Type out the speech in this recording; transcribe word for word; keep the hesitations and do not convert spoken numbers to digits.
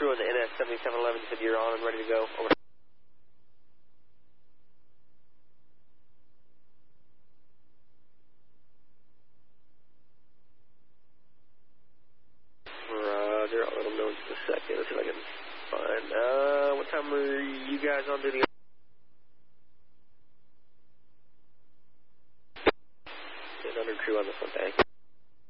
crew on the N S seventy-seven eleven said you're on and ready to go. Over. Roger, I'll let them know in just a second. Let's see if I can find, uh, what time were you guys on duty? Under crew on this one, thank you.